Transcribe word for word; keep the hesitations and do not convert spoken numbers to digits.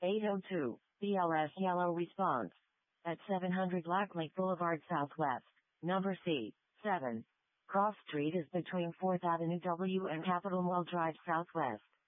eight oh two, B L S yellow response. At seven hundred Black Lake Boulevard Southwest, number C, seven. Cross Street is between fourth Avenue W and Capitol Mall Drive Southwest.